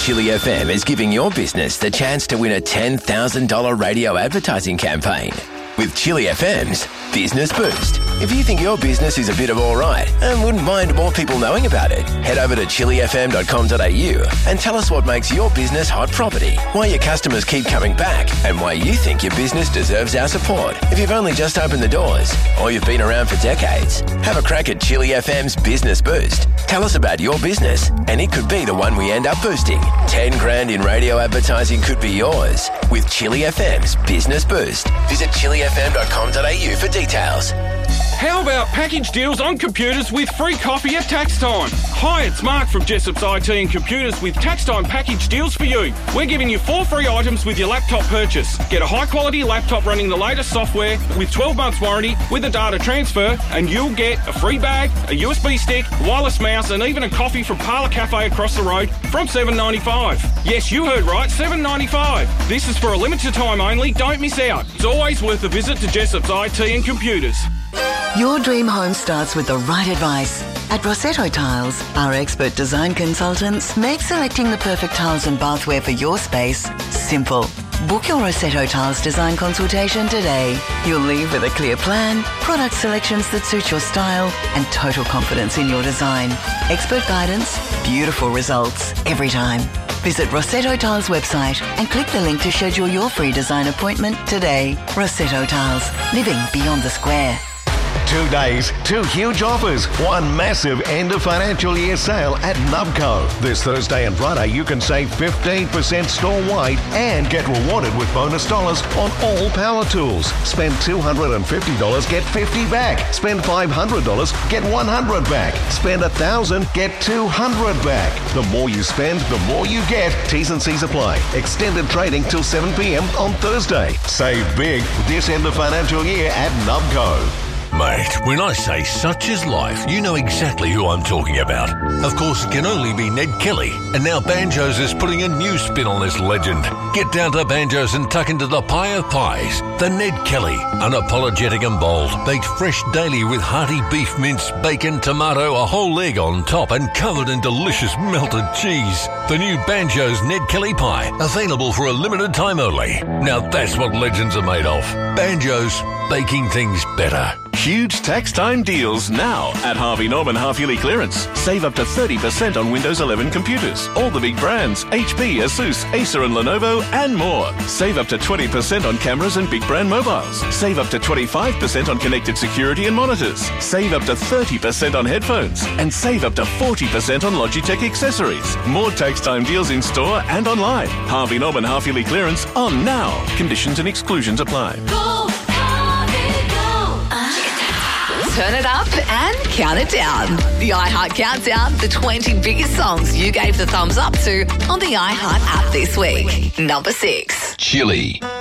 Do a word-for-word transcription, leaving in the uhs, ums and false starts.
Chili F M is giving your business the chance to win a ten thousand dollars radio advertising campaign with Chili F M's Business Boost. If you think your business is a bit of all right and wouldn't mind more people knowing about it, head over to chili f m dot com dot a u and tell us what makes your business hot property, why your customers keep coming back, and why you think your business deserves our support. If you've only just opened the doors or you've been around for decades, have a crack at Chili F M's Business Boost. Tell us about your business and it could be the one we end up boosting. ten grand in radio advertising could be yours with Chili F M's Business Boost. Visit chili f m dot com dot a u for details. How about package deals on computers with free coffee at tax time? Hi, it's Mark from Jessop's I T and Computers with tax time package deals for you. We're giving you four free items with your laptop purchase. Get a high-quality laptop running the latest software with twelve months warranty with a data transfer, and you'll get a free bag, a U S B stick, wireless mouse, and even a coffee from Parlour Cafe across the road from seven dollars ninety-five. Yes, you heard right, seven dollars ninety-five. This is for a limited time only. Don't miss out. It's always worth a visit to Jessop's I T and Computers. Your dream home starts with the right advice. At Rossetto Tiles, our expert design consultants make selecting the perfect tiles and bathware for your space simple. Book your Rossetto Tiles design consultation today. You'll leave with a clear plan, product selections that suit your style, and total confidence in your design. Expert guidance, beautiful results every time. Visit Rossetto Tiles website and click the link to schedule your free design appointment today. Rossetto Tiles, living beyond the square. Two days, two huge offers, one massive end of financial year sale at Nubco. This Thursday and Friday you can save fifteen percent store-wide and get rewarded with bonus dollars on all power tools. Spend two hundred fifty dollars, get fifty dollars back. Spend five hundred dollars, get one hundred dollars back. Spend one thousand dollars, get two hundred dollars back. The more you spend, the more you get. T's and C's apply. Extended trading till seven p.m. on Thursday. Save big this end of financial year at Nubco. Mate, when I say such is life, you know exactly who I'm talking about. Of course, it can only be Ned Kelly. And now Banjos is putting a new spin on this legend. Get down to Banjos and tuck into the pie of pies. The Ned Kelly. Unapologetic and bold. Baked fresh daily with hearty beef mince, bacon, tomato, a whole egg on top and covered in delicious melted cheese. The new Banjos Ned Kelly pie. Available for a limited time only. Now that's what legends are made of. Banjos. Baking things better. Huge tax time deals now at Harvey Norman half-yearly clearance. Save up to thirty percent on Windows eleven computers. All the big brands, H P, Asus, Acer and Lenovo and more. Save up to twenty percent on cameras and big brand mobiles. Save up to twenty-five percent on connected security and monitors. Save up to thirty percent on headphones. And save up to forty percent on Logitech accessories. More tax time deals in store and online. Harvey Norman half-yearly clearance on now. Conditions and exclusions apply. Go! Turn it up and count it down. The iHeart Countdown, the twenty biggest songs you gave the thumbs up to on the iHeart app this week. Number six. Chili.